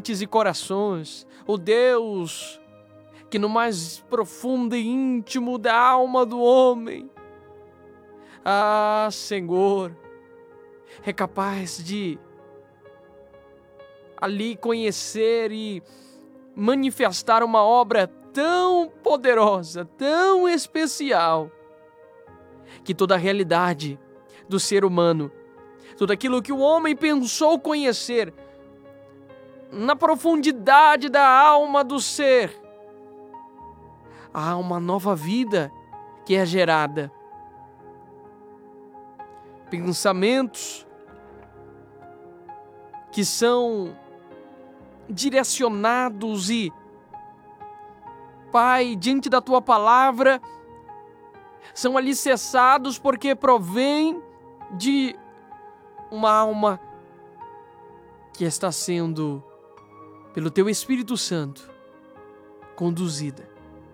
mentes e corações, o Deus que no mais profundo e íntimo da alma do homem, Senhor, é capaz de ali conhecer e manifestar uma obra tão poderosa, tão especial, que toda a realidade do ser humano, tudo aquilo que o homem pensou conhecer, na profundidade da alma do ser, há uma nova vida que é gerada. Pensamentos que são direcionados e, Pai, diante da Tua Palavra, são alicerçados porque provém de uma alma que está sendo, pelo Teu Espírito Santo, conduzida,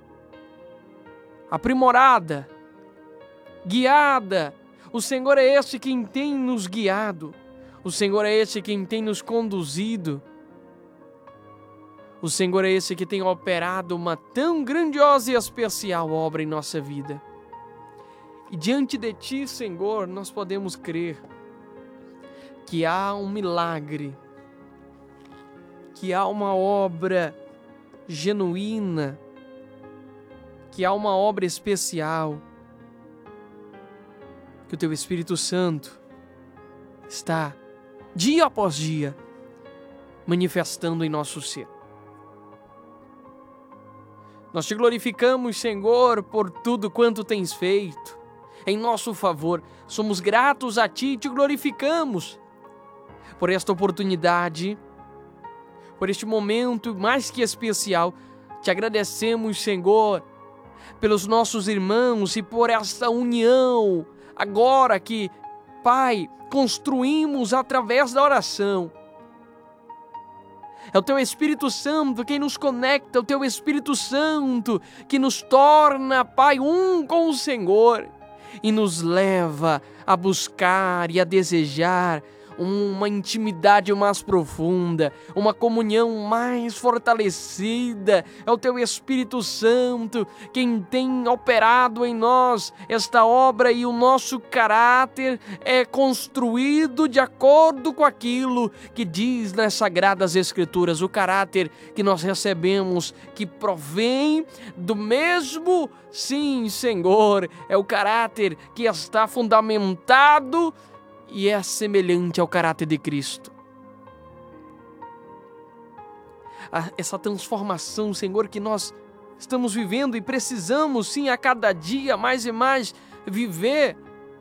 aprimorada, guiada. O Senhor é esse quem tem nos guiado, o Senhor é esse quem tem nos conduzido, o Senhor é esse que tem operado uma tão grandiosa e especial obra em nossa vida. E diante de Ti, Senhor, nós podemos crer que há um milagre, que há uma obra genuína, que há uma obra especial, que o Teu Espírito Santo está, dia após dia, manifestando em nosso ser. Nós Te glorificamos, Senhor, por tudo quanto Tens feito em nosso favor. Somos gratos a Ti e Te glorificamos por esta oportunidade, por este momento mais que especial. Te agradecemos, Senhor, pelos nossos irmãos e por esta união agora que, Pai, construímos através da oração. É o Teu Espírito Santo quem nos conecta, é o Teu Espírito Santo que nos torna, Pai, um com o Senhor e nos leva a buscar e a desejar uma intimidade mais profunda, uma comunhão mais fortalecida. É o Teu Espírito Santo quem tem operado em nós esta obra e o nosso caráter é construído de acordo com aquilo que diz nas Sagradas Escrituras, o caráter que nós recebemos, que provém do mesmo, sim, Senhor, é o caráter que está fundamentado e é semelhante ao caráter de Cristo. Essa transformação, Senhor, que nós estamos vivendo e precisamos, sim, a cada dia mais e mais viver.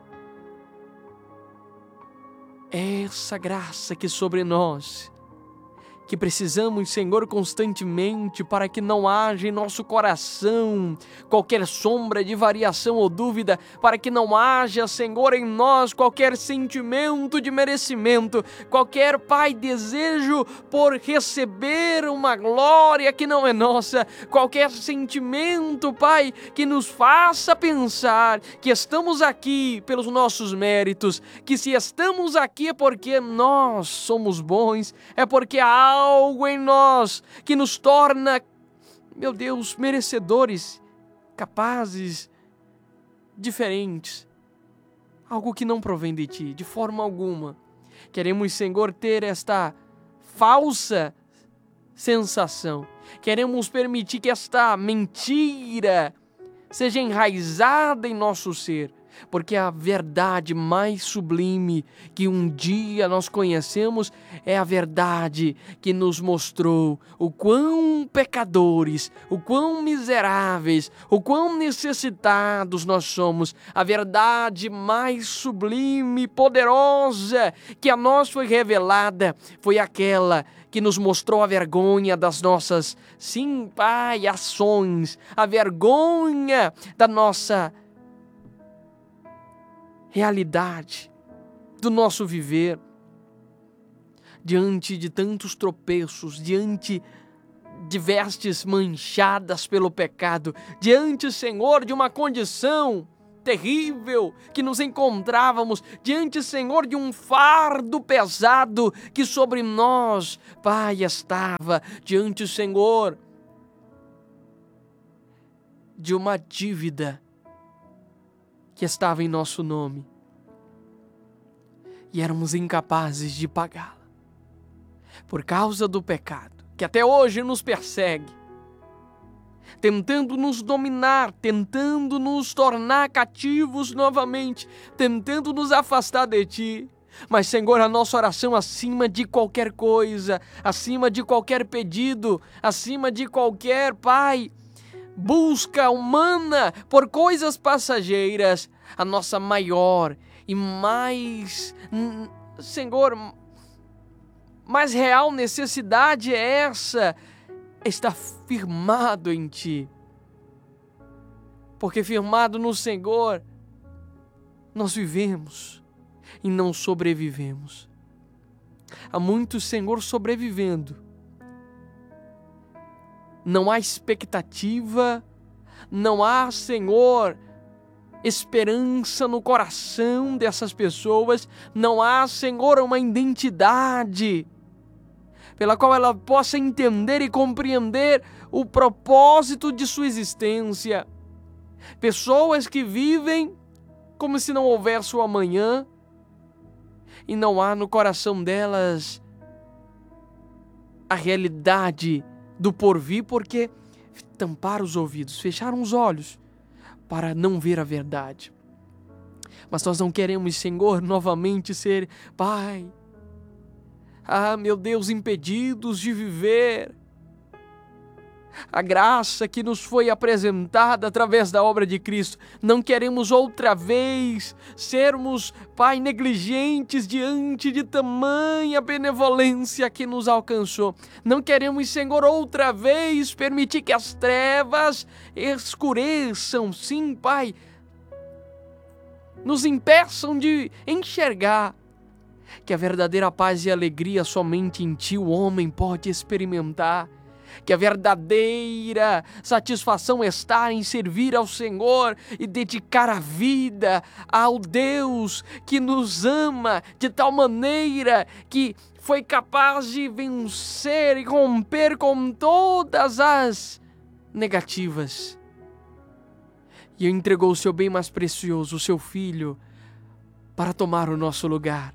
É essa graça que sobre nós, que precisamos, Senhor, constantemente para que não haja em nosso coração qualquer sombra de variação ou dúvida, para que não haja, Senhor, em nós qualquer sentimento de merecimento, qualquer, Pai, desejo por receber uma glória que não é nossa, qualquer sentimento, Pai, que nos faça pensar que estamos aqui pelos nossos méritos, que se estamos aqui é porque nós somos bons, é porque há algo em nós que nos torna, meu Deus, merecedores, capazes, diferentes. Algo que não provém de Ti, de forma alguma. Queremos, Senhor, ter esta falsa sensação. Queremos permitir que esta mentira seja enraizada em nosso ser, porque a verdade mais sublime que um dia nós conhecemos é a verdade que nos mostrou o quão pecadores, o quão miseráveis, o quão necessitados nós somos. A verdade mais sublime e poderosa que a nós foi revelada foi aquela que nos mostrou a vergonha das nossas, sim, Pai, ações, a vergonha da nossa realidade, do nosso viver, diante de tantos tropeços, diante de vestes manchadas pelo pecado, diante, Senhor, de uma condição terrível que nos encontrávamos, diante, Senhor, de um fardo pesado que sobre nós, Pai, estava, diante, Senhor, de uma dívida que estava em nosso nome e éramos incapazes de pagá-la por causa do pecado que até hoje nos persegue, tentando nos dominar, tentando nos tornar cativos novamente, tentando nos afastar de Ti. Mas, Senhor, a nossa oração acima de qualquer coisa, acima de qualquer pedido, acima de qualquer, Pai, busca humana por coisas passageiras, a nossa maior e mais, Senhor, mais real necessidade é essa, estar firmado em Ti. Porque firmado no Senhor, nós vivemos e não sobrevivemos. Há muitos, Senhor, sobrevivendo. Não há expectativa, não há, Senhor, esperança no coração dessas pessoas, não há, Senhor, uma identidade pela qual ela possa entender e compreender o propósito de sua existência. Pessoas que vivem como se não houvesse o amanhã e não há no coração delas a realidade do porvir, porque tamparam os ouvidos, fecharam os olhos para não ver a verdade. Mas nós não queremos, Senhor, novamente ser, Pai, meu Deus, impedidos de viver a graça que nos foi apresentada através da obra de Cristo. Não queremos outra vez sermos, Pai, negligentes diante de tamanha benevolência que nos alcançou. Não queremos, Senhor, outra vez permitir que as trevas escureçam, sim, Pai, nos impeçam de enxergar que a verdadeira paz e alegria somente em Ti o homem pode experimentar, que a verdadeira satisfação está em servir ao Senhor e dedicar a vida ao Deus que nos ama de tal maneira que foi capaz de vencer e romper com todas as negativas e entregou o seu bem mais precioso, o seu Filho, para tomar o nosso lugar,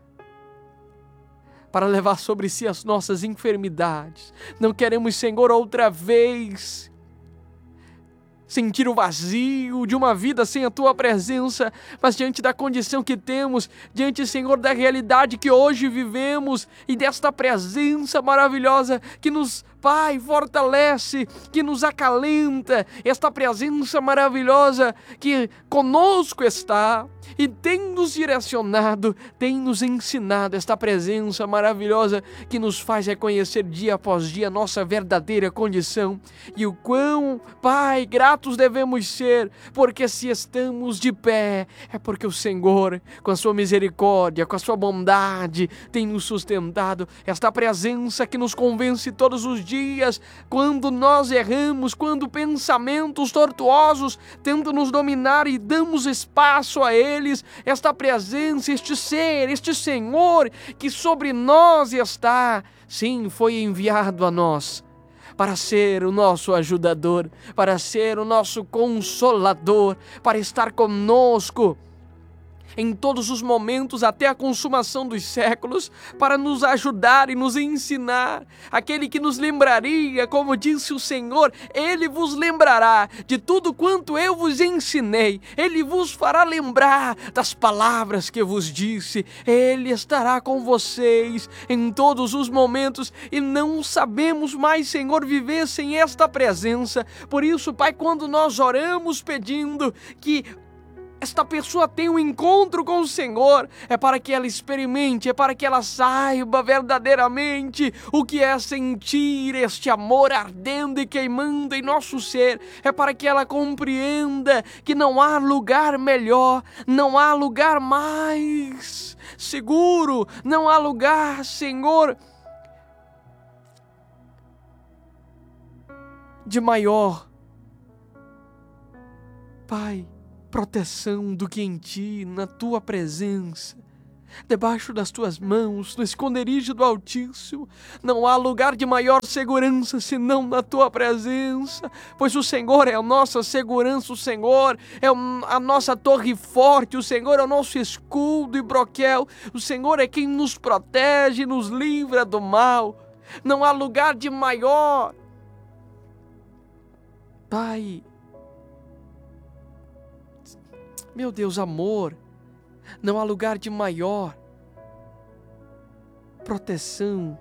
para levar sobre si as nossas enfermidades. Não queremos, Senhor, outra vez sentir o vazio de uma vida sem a Tua presença, mas diante da condição que temos, diante, Senhor, da realidade que hoje vivemos e desta presença maravilhosa que nos, Pai, fortalece, que nos acalenta, esta presença maravilhosa que conosco está e tem nos direcionado, tem nos ensinado, esta presença maravilhosa que nos faz reconhecer dia após dia a nossa verdadeira condição e o quão, Pai, gratos devemos ser, porque se estamos de pé, é porque o Senhor, com a sua misericórdia, com a sua bondade, tem nos sustentado, esta presença que nos convence todos os dias, quando nós erramos, quando pensamentos tortuosos tentam nos dominar e damos espaço a eles, esta presença, este ser, este Senhor que sobre nós está, sim, foi enviado a nós para ser o nosso ajudador, para ser o nosso consolador, para estar conosco em todos os momentos até a consumação dos séculos, para nos ajudar e nos ensinar, aquele que nos lembraria, como disse o Senhor, Ele vos lembrará de tudo quanto eu vos ensinei, Ele vos fará lembrar das palavras que eu vos disse, Ele estará com vocês em todos os momentos e não sabemos mais, Senhor, viver sem esta presença. Por isso, Pai, quando nós oramos pedindo que esta pessoa tem um encontro com o Senhor, é para que ela experimente, é para que ela saiba verdadeiramente o que é sentir este amor ardendo e queimando em nosso ser, é para que ela compreenda que não há lugar melhor, não há lugar mais seguro, não há lugar, Senhor, de maior, Pai, proteção do que em Ti, na Tua presença, debaixo das Tuas mãos, no esconderijo do Altíssimo. Não há lugar de maior segurança senão na Tua presença, pois o Senhor é a nossa segurança, o Senhor é a nossa torre forte, o Senhor é o nosso escudo e broquel, o Senhor é quem nos protege e nos livra do mal. Não há lugar de maior. Pai, meu Deus, amor, não há lugar de maior proteção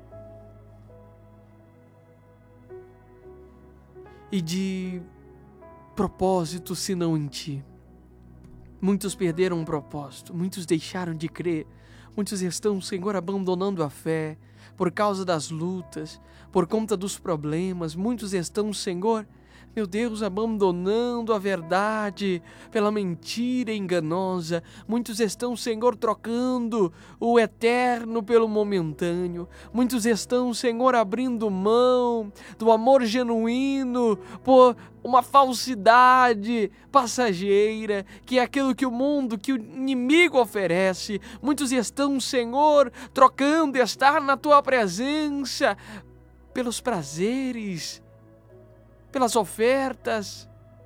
e de propósito senão em Ti. Muitos perderam um propósito, muitos deixaram de crer, muitos estão, Senhor, abandonando a fé por causa das lutas, por conta dos problemas. Muitos estão, Senhor, meu Deus, abandonando a verdade pela mentira enganosa. Muitos estão, Senhor, trocando o eterno pelo momentâneo. Muitos estão, Senhor, abrindo mão do amor genuíno por uma falsidade passageira, que é aquilo que o mundo, que o inimigo oferece. Muitos estão, Senhor, trocando estar na Tua presença pelos prazeres, pelas ofertas.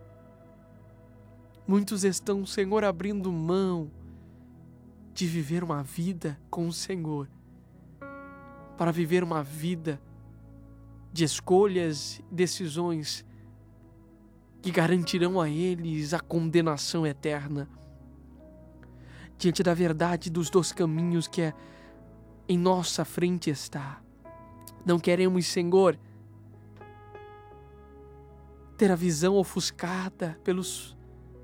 Muitos estão, Senhor, abrindo mão de viver uma vida com o Senhor, para viver uma vida de escolhas e decisões que garantirão a eles a condenação eterna. Diante da verdade dos dois caminhos que em nossa frente está, não queremos, Senhor, ter a visão ofuscada pelos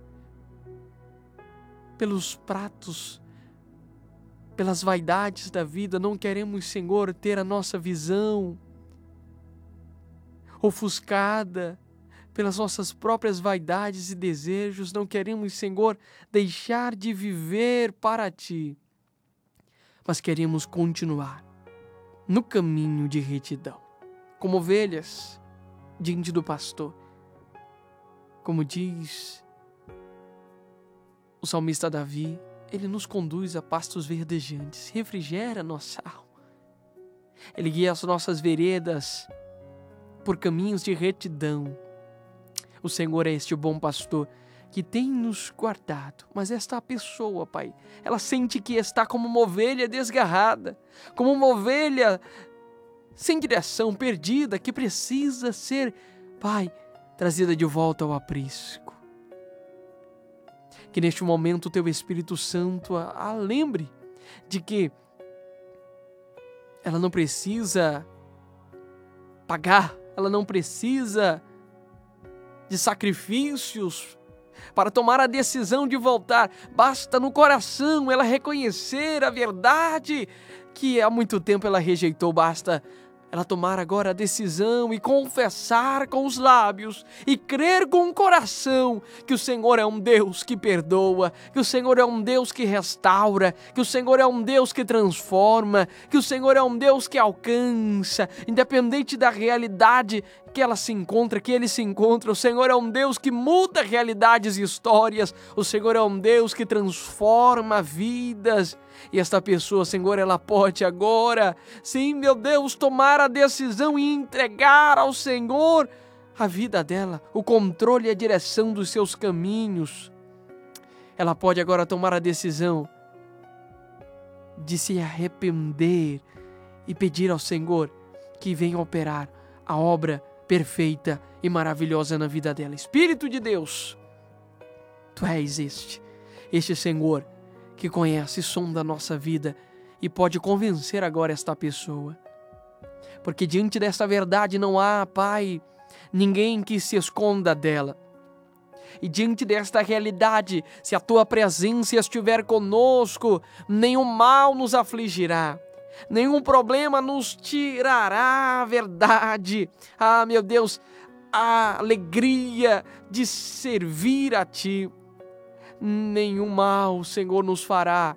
pratos, pelas vaidades da vida. Não queremos, Senhor, ter a nossa visão ofuscada pelas nossas próprias vaidades e desejos. Não queremos, Senhor, deixar de viver para Ti, mas queremos continuar no caminho de retidão, como ovelhas diante do pastor. Como diz o salmista Davi, Ele nos conduz a pastos verdejantes, refrigera nossa alma. Ele guia as nossas veredas por caminhos de retidão. O Senhor é este bom pastor que tem nos guardado. Mas esta pessoa, Pai, ela sente que está como uma ovelha desgarrada, como uma ovelha sem direção, perdida, que precisa ser, Pai, trazida de volta ao aprisco. Que neste momento o Teu Espírito Santo a lembre de que ela não precisa pagar, ela não precisa de sacrifícios para tomar a decisão de voltar. Basta no coração ela reconhecer a verdade que há muito tempo ela rejeitou. Basta ela tomar agora a decisão e confessar com os lábios e crer com o coração que o Senhor é um Deus que perdoa, que o Senhor é um Deus que restaura, que o Senhor é um Deus que transforma, que o Senhor é um Deus que alcança, independente da realidade que ela se encontra, que ele se encontra. O Senhor é um Deus que muda realidades e histórias. O Senhor é um Deus que transforma vidas. E esta pessoa, Senhor, ela pode agora, sim, meu Deus, tomar a decisão e entregar ao Senhor a vida dela, o controle e a direção dos seus caminhos. Ela pode agora tomar a decisão de se arrepender e pedir ao Senhor que venha operar a obra perfeita e maravilhosa na vida dela. Espírito de Deus, Tu és este Senhor que conhece e sonda a nossa vida e pode convencer agora esta pessoa. Porque diante desta verdade não há, Pai, ninguém que se esconda dela. E diante desta realidade, se a Tua presença estiver conosco, nenhum mal nos afligirá. Nenhum problema nos tirará a verdade. Ah, meu Deus, a alegria de servir a Ti. Nenhum mal, Senhor, nos fará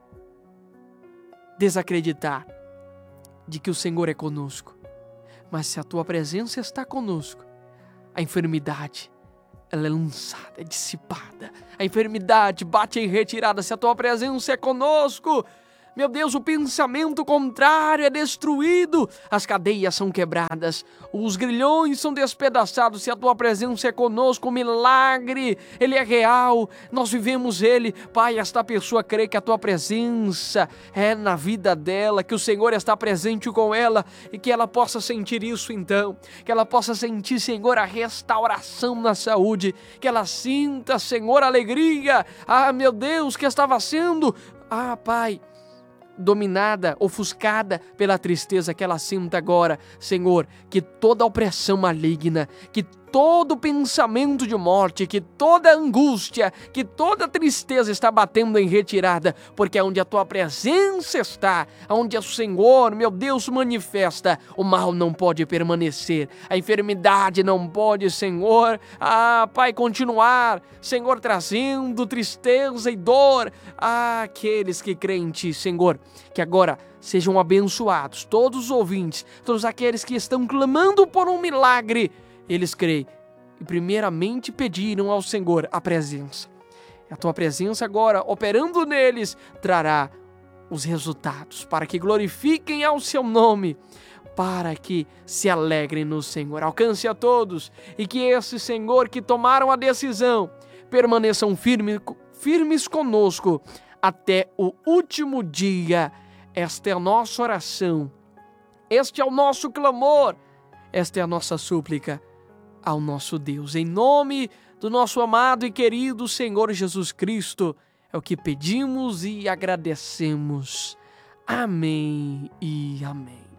desacreditar de que o Senhor é conosco. Mas se a Tua presença está conosco, a enfermidade, ela é lançada, é dissipada. A enfermidade bate em retirada se a tua presença é conosco. Meu Deus, o pensamento contrário é destruído, as cadeias são quebradas, os grilhões são despedaçados se a tua presença é conosco. O milagre, ele é real, nós vivemos ele. Pai, esta pessoa crê que a tua presença é na vida dela, que o Senhor está presente com ela e que ela possa sentir isso então, que ela possa sentir, Senhor, a restauração na saúde, que ela sinta, Senhor, a alegria, meu Deus, que estava sendo, Pai, dominada, ofuscada pela tristeza, que ela sinta agora, Senhor, que toda opressão maligna, que todo pensamento de morte, que toda angústia, que toda tristeza está batendo em retirada, porque é onde a tua presença está, onde o Senhor, meu Deus, manifesta, o mal não pode permanecer, a enfermidade não pode, Senhor, Pai, continuar, Senhor, trazendo tristeza e dor àqueles que creem em Ti, Senhor, que agora sejam abençoados todos os ouvintes, todos aqueles que estão clamando por um milagre. Eles creem e primeiramente pediram ao Senhor a presença. A tua presença agora, operando neles, trará os resultados para que glorifiquem ao seu nome, para que se alegrem no Senhor. Alcance a todos e que esse Senhor que tomaram a decisão permaneçam firmes conosco até o último dia. Esta é a nossa oração, este é o nosso clamor, esta é a nossa súplica ao nosso Deus. Em nome do nosso amado e querido Senhor Jesus Cristo, é o que pedimos e agradecemos. Amém e amém.